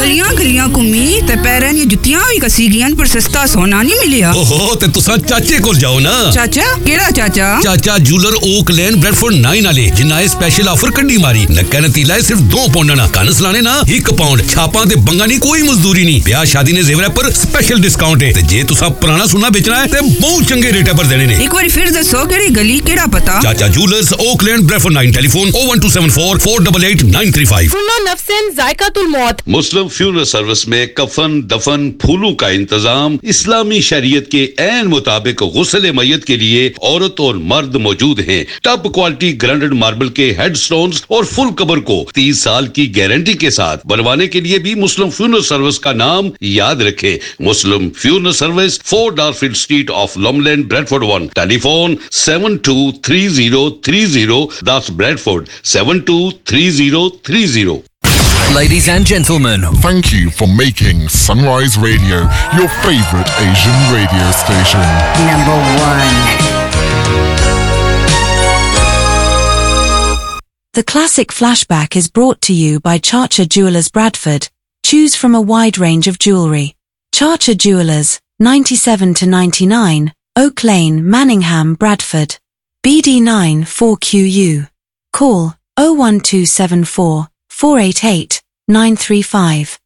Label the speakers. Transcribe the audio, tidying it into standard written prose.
Speaker 1: गलियां गलियां घूमी ते पैरां दी जुत्तियां भी कसी गियां पर सस्ता सोना नहीं मिलिया।
Speaker 2: ओहो ते तुसा चाचे कोल जाओ ना।
Speaker 1: चाचा केड़ा चाचा?
Speaker 2: चाचा जूलर ओक लेन ब्रेडफोर्ड 9 वाले जिन्ना स्पेशल ऑफर कड्डी मारी। नक्का नतीला है सिर्फ 2 पाउंड ना कन सलाने ना 1 पाउंड छापा ते बंगा नहीं कोई मजदूरी नहीं। ब्याह शादी ने जेवर पर स्पेशल डिस्काउंट है ते जे तुसा पुराना सोना बेचना है ते बहुत चंगे रेट पर देने ने।
Speaker 1: एक बार फिर दसो केड़ी गली केड़ा पता?
Speaker 2: चाचा जूलर्स ओक लेन ब्रेडफोर्ड 9 टेलीफोन 01274 488 935।
Speaker 3: नफ्सन जायकातुल मौत।
Speaker 4: मुस्लिम फ्यूनरल सर्विस में कफन दफन फूलों का इंतजाम इस्लामी शरीयत के ऐन मुताबिक गुस्ल मय्यत के लिए औरत और मर्द मौजूद हैं। टॉप क्वालिटी ग्राइंडेड मार्बल के हेडस्टोन्स और फुल कवर को 30 साल की गारंटी के साथ बनवाने के लिए भी मुस्लिम फ्यूनरल सर्विस का नाम याद रखें। मुस्लिम funeral service 4 डारफील्ड street of लॉमलैंड Bradford 1 telephone 723030 that's Bradford 723030।
Speaker 5: Ladies and gentlemen,
Speaker 6: thank you for making Sunrise Radio your favorite Asian radio station.
Speaker 7: Number 1.
Speaker 8: The classic flashback is brought to you by Chacha Jewelers Bradford. Choose from a wide range of jewellery. Chacha Jewelers, 97 to 99, Oak Lane, Manningham, Bradford. BD9 4QU. Call 01274 488 935.